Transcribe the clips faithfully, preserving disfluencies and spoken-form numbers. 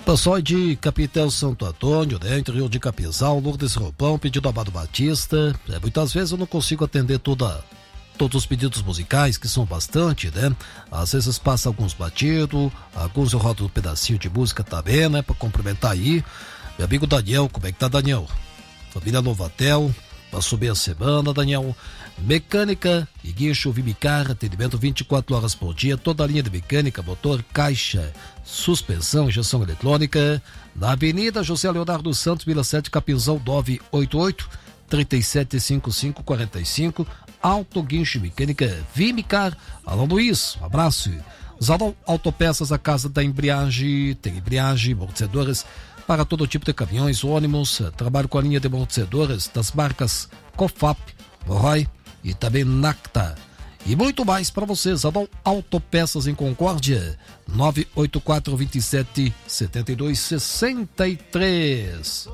Pessoal de Capitel Santo Antônio, né? Interior de Capinzal, Lourdes Roupão, pedido Amado Batista. É, muitas vezes eu não consigo atender toda, todos os pedidos musicais, que são bastante, né? Às vezes passa alguns batidos, alguns eu rodo um pedacinho de música também, né? Pra complementar aí. Meu amigo Daniel, como é que tá, Daniel? Família Novatel, pra subir a semana, Daniel. Mecânica e guincho Vimicar, atendimento vinte e quatro horas por dia, toda a linha de mecânica, motor, caixa, suspensão, injeção eletrônica, na Avenida José Leonardo Santos, Vila sete, Capinzal, nove oito oito, três sete cinco cinco, quatro cinco, Auto Guincho Mecânica Vimicar. Alô Luiz, um abraço. Zadon Autopeças, a casa da embreagem, tem embreagem, amortecedores para todo tipo de caminhões, ônibus, trabalho com a linha de amortecedores das marcas Cofap, Roy e também Nacta. E muito mais para vocês. Adão Autopeças em Concórdia, nove oito quatro, dois sete, sete dois seis três.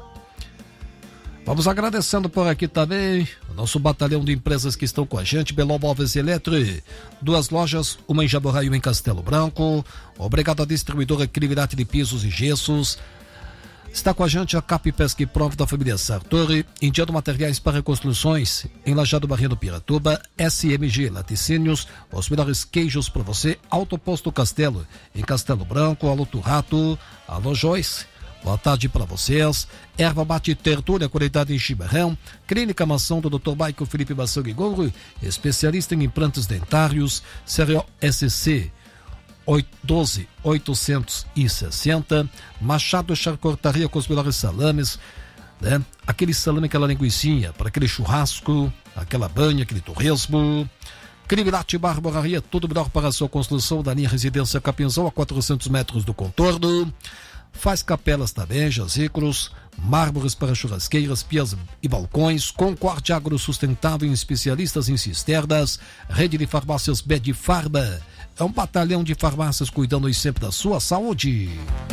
Vamos agradecendo por aqui também o nosso batalhão de empresas que estão com a gente. Beló Móveis e Eletro, duas lojas, uma em Jaboraí e uma em Castelo Branco. Obrigado à distribuidora Crivirate de Pisos e Gessos. Está com a gente a Cap Pesca e Prova da família Sartori, Indiano Materiais para Construções, em Lajado Barreiro Piratuba, S M G Laticínios, os melhores queijos para você, Autoposto Castelo, em Castelo Branco, alô Turrato, alô Joyce, boa tarde para vocês, Erva Mate Tertúlia, qualidade em chimarrão, Clínica Mação do doutor Maico Felipe Mação Gouro, especialista em implantes dentários, C R O S C, doze oitocentos e sessenta, Machado Charcortaria com os melhores salames, né? Aquele salame, aquela linguicinha para aquele churrasco, aquela banha, aquele torresmo. Crivillate Barboraria, tudo melhor para a sua construção da linha Residência Capinzal, a quatrocentos metros do contorno. Faz capelas também, jazículos, mármores para churrasqueiras, pias e balcões. Concorde Agro Sustentável, especialistas em cisternas. Rede de farmácias Bed Farma. É um batalhão de farmácias cuidando sempre da sua saúde.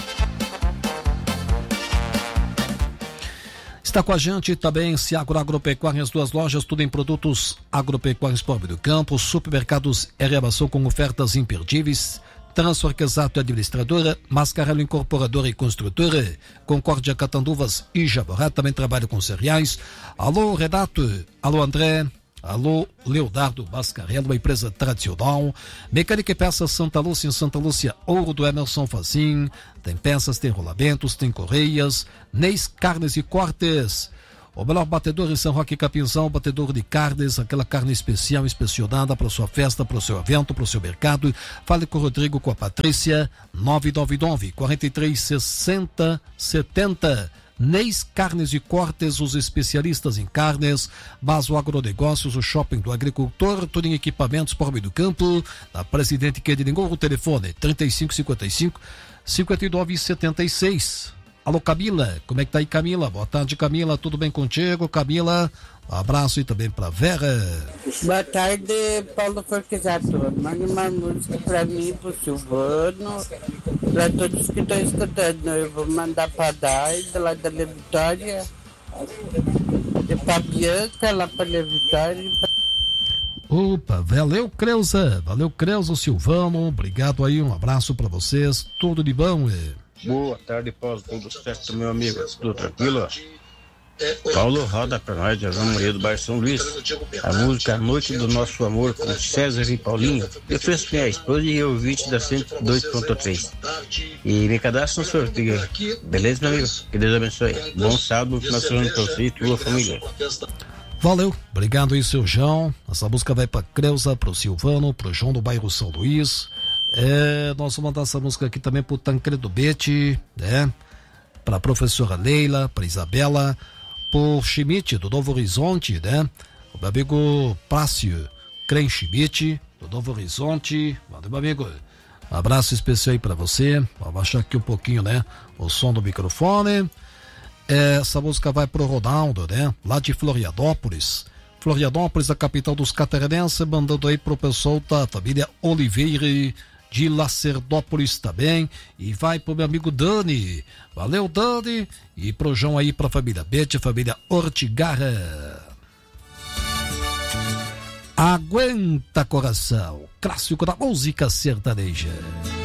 Está com a gente também Ciagro Agropecuária, as duas lojas, tudo em produtos agropecuários por meio do campo, supermercados Erebação com ofertas imperdíveis. Transfer Exato Administradora, Mascarello Incorporadora e Construtora, Concórdia Catanduvas e Jaborá, também trabalha com cereais. Alô Renato, alô André, alô Leonardo Mascarello, uma empresa tradicional. Mecânica e Peças Santa Lúcia, em Santa Lúcia, Ouro do Emerson Fazim, tem peças, tem rolamentos, tem correias. Neis Carnes e Cortes, o melhor batedor em São Roque Capinzal, batedor de carnes, aquela carne especial, inspecionada para sua festa, para o seu evento, para o seu mercado. Fale com o Rodrigo, com a Patrícia, nove nove nove, quatro três seis zero sete zero. Neis Carnes e Cortes, os especialistas em carnes. Baso Agronegócios, o shopping do agricultor, tudo em equipamentos por meio do campo. Na Presidente Quedinho, o telefone trinta e cinco, cinquenta e cinco, cinquenta e nove, setenta e seis. Alô Camila, como é que tá aí, Camila? Boa tarde, Camila, tudo bem contigo? Camila, um abraço e também pra Vera. Boa tarde, Paulo Forquisato. Mande uma música pra mim, pro Silvano, pra todos que estão escutando. Eu vou mandar pra Daida, lá da Vitória, e pra Bianca, lá pra Vitória. Opa, valeu, Creuza, valeu, Creuza, Silvano, obrigado aí, um abraço pra vocês, tudo de bom, é. Boa tarde, Paulo, tudo certo, meu amigo, tudo tranquilo? Paulo, roda pra nós, Jardim Maria do bairro São Luís, a música A Noite do Nosso Amor, com César e Paulinho. Eu sou minha esposa e eu ouvinte da cento e dois ponto três. E me cadastro no sorteio, beleza, meu amigo? Que Deus abençoe. Bom sábado, final de semana pra você e tua família. Valeu, obrigado aí, seu João. Essa música vai pra Creuza, pro Silvano, pro João do bairro São Luís. É, nós vamos mandar essa música aqui também pro Tancredo Bete, né? Pra professora Leila, pra Isabela, por Schmidt, do Novo Horizonte, né? O meu amigo Plácio Cren Schmidt, do Novo Horizonte. Valeu, meu amigo. Um abraço especial aí pra você. Vou baixar aqui um pouquinho, né? O som do microfone. Essa música vai pro Ronaldo, né? Lá de Florianópolis. Florianópolis, a capital dos catarinenses, mandando aí pro pessoal da família Oliveira de Lacerdópolis também. E vai pro meu amigo Dani. Valeu, Dani. E pro João aí, pra família Bete, família Ortigarra. Aguenta, coração. Clássico da música sertaneja.